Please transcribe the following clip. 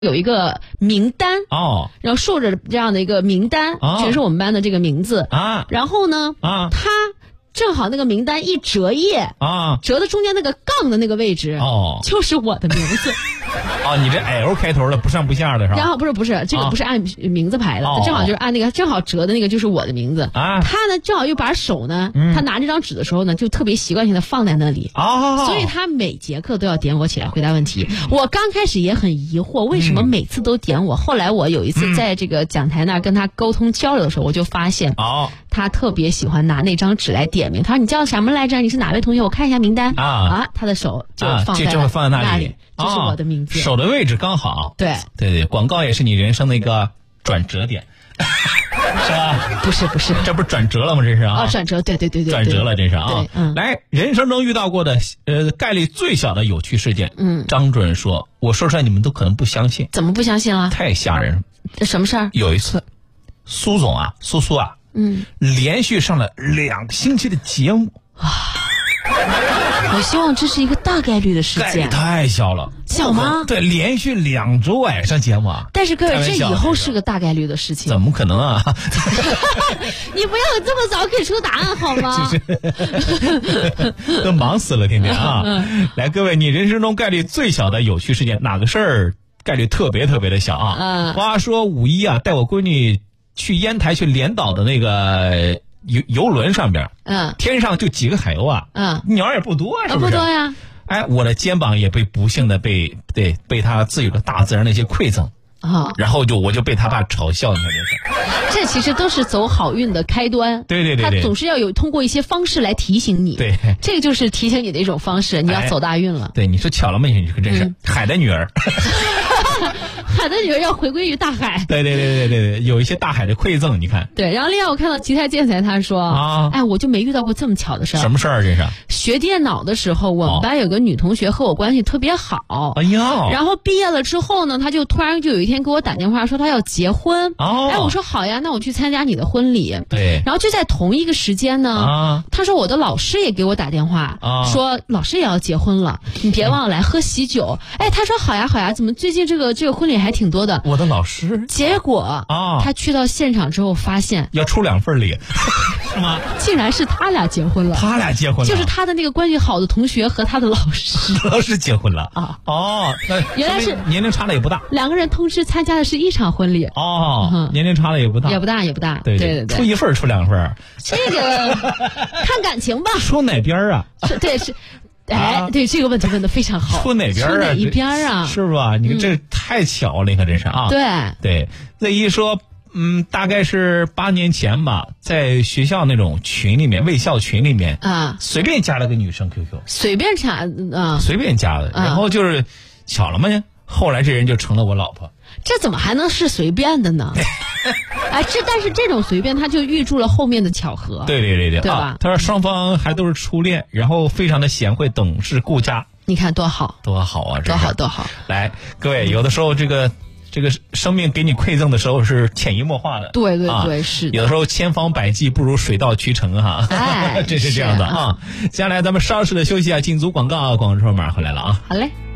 有一个名单哦， 然后竖着这样的一个名单，全是我们班的这个名字啊。 然后呢，他正好那个名单一折页折的中间那个杠的那个位置就是我的名字。 你这 L 开头的不上不下的是吧？ 然后不是这个不是按名字排的，正好就是按那个正好折的那个就是我的名字他呢正好又把手呢，他拿这张纸的时候呢，就特别习惯性的放在那里所以他每节课都要点我起来回答问题。我刚开始也很疑惑，为什么每次都点我？后来我有一次在这个讲台那儿跟他沟通交流的时候，我就发现他特别喜欢拿那张纸来点名。他说你叫什么来着？你是哪位同学？我看一下名单他的手就放在那里，这是我的名字， 手的位置刚好。对，广告也是你人生的一个转折点。是吧？ 不是， 这不是转折了吗？这是转折，对， 转折了，这是来，人生中遇到过的概率最小的有趣事件。张主任说，我说出来你们都可能不相信。 怎么不相信了？ 太吓人了。 这什么事儿？ 有一次，苏连续上了2个星期的节目我希望这是一个大概率的事件。 概率太小了。 小吗？ 对，连续2周上节目但是各位，这以后是个大概率的事情。 怎么可能啊？ 你不要这么早给出答案好吗？ 都忙死了，天天来，各位，你人生中概率最小的有趣事件，哪个事儿概率特别的小话说5·1带我闺女去烟台去连岛的那个游轮上边，天上就几个海鸥鸟也不多是不是？ 不多呀。 我的肩膀也被不幸的被他自有的大自然的一些馈赠然后我就被他爸嘲笑，你看这其实都是走好运的开端。 对， 他总是要通过一些方式来提醒你。 对， 这个就是提醒你的一种方式，你要走大运了。 对，你说巧了吗？你可真是海的女儿。 海的女儿要回归于大海。 对，有一些大海的馈赠，你看。 对，然后另外我看到吉泰建才他说我就没遇到过这么巧的事儿。 什么事儿这是？ 学电脑的时候，我们班有个女同学和我关系特别好。然后毕业了之后呢，她就突然就有一天给我打电话说她要结婚。我说好呀，那我去参加你的婚礼。 对。 然后就在同一个时间呢，她说我的老师也给我打电话说老师也要结婚了，你别忘了来喝喜酒。她说好呀，怎么最近这个婚礼还挺多的。 我的老师。 结果他去到现场之后发现要出2份礼，是吗？ 竟然是他俩结婚了。就是他的那个关系好的同学和他的老师结婚了那原来是年龄差的也不大 ，2个人同时参加的是一场婚礼年龄差的也不大。对，出1份出2份， 这个看感情吧。 出哪边啊？ 对是。对，这个问题问得非常好。 出哪边出哪一边啊？ 是吧？你看这太巧了，你看真是对，那一说，大概是8年前吧，在学校那种群里面，卫校群里面随便加了个女生 QQ， 随便加随便加的，然后就是巧了嘛，后来这人就成了我老婆。 这怎么还能是随便的呢？但是这种随便，他就预祝了后面的巧合。 对吧？ 他说双方还都是初恋，然后非常的贤惠，懂事顾家。 你看多好啊！ 多好！ 来，各位，有的时候这个生命给你馈赠的时候是潜移默化的。 对，是的。 有的时候千方百计不如水到渠成真是这样的接下来咱们稍事的休息进组广告广州马上回来了好嘞。